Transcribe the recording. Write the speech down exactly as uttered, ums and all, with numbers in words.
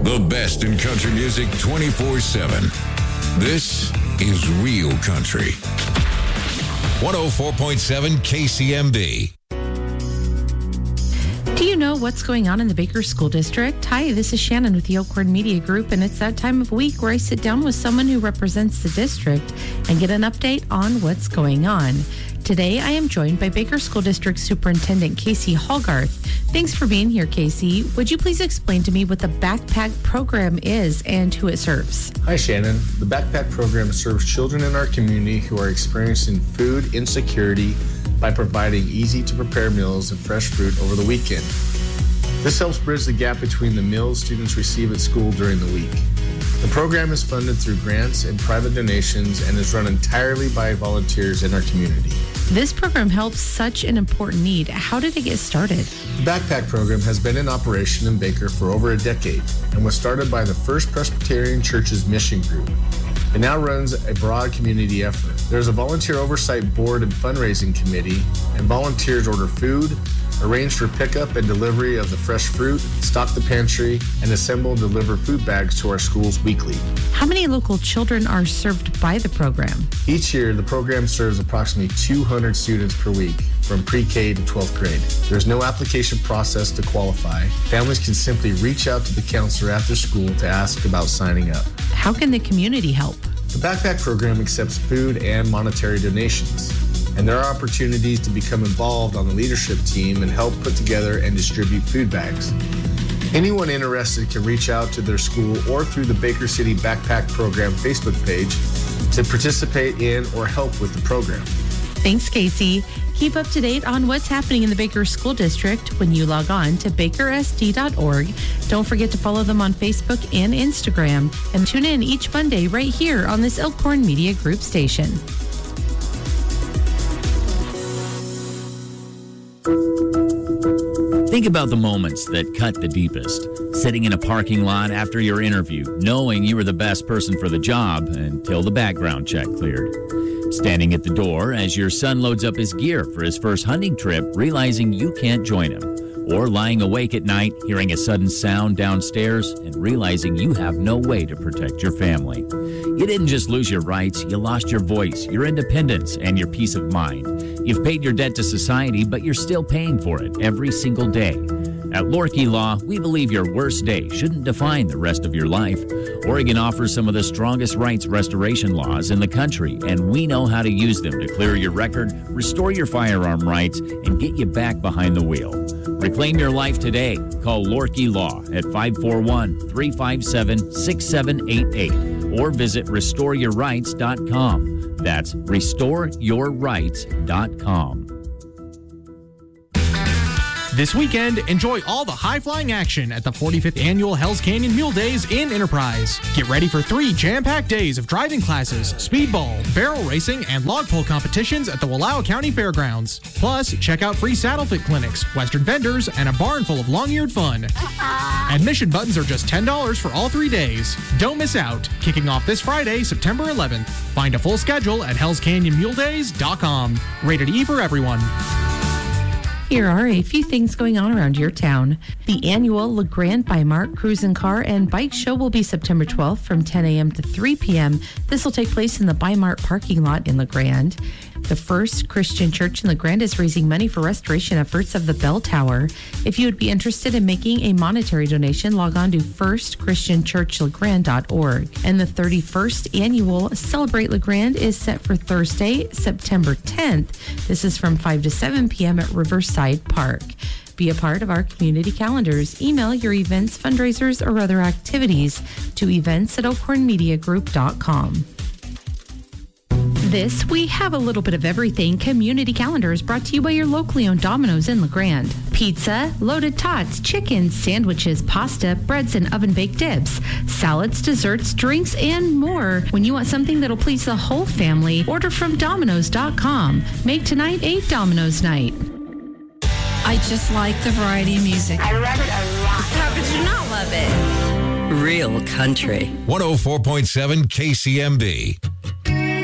The best in country music twenty-four seven. This is Real Country. one oh four point seven K C M B. Do you know what's going on in the Baker School District? Hi, this is Shannon with the Elkhorn Media Group, and it's that time of week where I sit down with someone who represents the district and get an update on what's going on. Today, I am joined by Baker School District Superintendent Casey Hallgarth. Thanks for being here, Casey. Would you please explain to me what the Backpack Program is and who it serves? Hi, Shannon. The Backpack Program serves children in our community who are experiencing food insecurity by providing easy-to-prepare meals and fresh fruit over the weekend. This helps bridge the gap between the meals students receive at school during the week. The program is funded through grants and private donations and is run entirely by volunteers in our community. This program helps such an important need. How did it get started? The Backpack Program has been in operation in Baker for over a decade and was started by the First Presbyterian Church's mission group. It now runs a broad community effort. There's a volunteer oversight board and fundraising committee, and volunteers order food, arrange for pickup and delivery of the fresh fruit, stock the pantry, and assemble and deliver food bags to our schools weekly. How many local children are served by the program? Each year, the program serves approximately two hundred students per week from pre-K to twelfth grade. There's no application process to qualify. Families can simply reach out to the counselor after school to ask about signing up. How can the community help? The Backpack Program accepts food and monetary donations, and there are opportunities to become involved on the leadership team and help put together and distribute food bags. Anyone interested can reach out to their school or through the Baker City Backpack Program Facebook page to participate in or help with the program. Thanks, Casey. Keep up to date on what's happening in the Baker School District when you log on to baker s d dot org. Don't forget to follow them on Facebook and Instagram, and tune in each Monday right here on this Elkhorn Media Group station. Think about the moments that cut the deepest. Sitting in a parking lot after your interview, knowing you were the best person for the job until the background check cleared. Standing at the door as your son loads up his gear for his first hunting trip, realizing you can't join him. Or lying awake at night, hearing a sudden sound downstairs and realizing you have no way to protect your family. You didn't just lose your rights, you lost your voice, your independence, and your peace of mind. You've paid your debt to society, but you're still paying for it every single day. At Lorkey Law, we believe your worst day shouldn't define the rest of your life. Oregon offers some of the strongest rights restoration laws in the country, and we know how to use them to clear your record, restore your firearm rights, and get you back behind the wheel. Reclaim your life today. Call Lorkey Law at five four one, three five seven, six seven eight eight or visit restore your rights dot com. That's restore your rights dot com. This weekend, enjoy all the high-flying action at the forty-fifth Annual Hells Canyon Mule Days in Enterprise. Get ready for three jam-packed days of driving classes, speedball, barrel racing, and log pull competitions at the Wallowa County Fairgrounds. Plus, check out free saddle fit clinics, Western vendors, and a barn full of long-eared fun. Admission buttons are just ten dollars for all three days. Don't miss out. Kicking off this Friday, September eleventh. Find a full schedule at hells canyon mule days dot com. Rated E for everyone. Here are a few things going on around your town. The annual LeGrand by Mark Cruise and Car and Bike Show will be September twelfth from ten a.m. to three p.m. This will take place in the Bi-Mart parking lot in LeGrand. The First Christian Church in LeGrand is raising money for restoration efforts of the bell tower. If you would be interested in making a monetary donation, log on to first christian church legrand dot org. And the thirty-first annual Celebrate LeGrand is set for Thursday, September tenth. This is from five to seven p.m. at Riverside Park. Be a part of our community calendars. Email your events, fundraisers, or other activities to events at elkhorn media group dot com. This, we have a little bit of everything. Community Calendar is brought to you by your locally owned Domino's in LeGrand. Pizza, loaded tots, chicken, sandwiches, pasta, breads, and oven-baked dips, salads, desserts, drinks, and more. When you want something that'll please the whole family, order from domino's dot com. Make tonight a Domino's night. I just like the variety of music. I love it a lot. How could you not love it? Real country. one oh four point seven K C M B.